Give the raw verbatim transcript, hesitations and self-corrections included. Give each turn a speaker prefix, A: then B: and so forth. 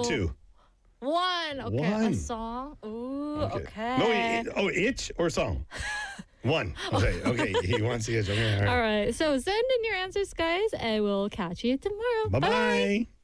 A: two?
B: One. Okay.
A: One.
B: A song. Ooh, okay.
A: No, it, oh, itch or song? One. Okay, okay. He wants the itch. Okay, all right.
B: All right. So send in your answers, guys, and we'll catch you tomorrow.
A: Bye-bye.
B: Bye.